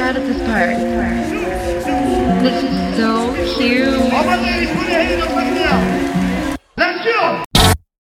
proud of this part. This is so cute.